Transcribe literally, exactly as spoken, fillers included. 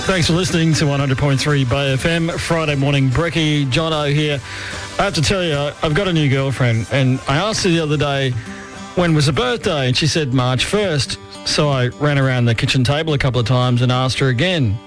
Thanks for listening to one hundred point three Bay F M. Friday morning, Brecky, Jono here. I have to tell you, I've got a new girlfriend, and I asked her the other day, when was her birthday? And she said March first. So I ran around the kitchen table a couple of times and asked her again,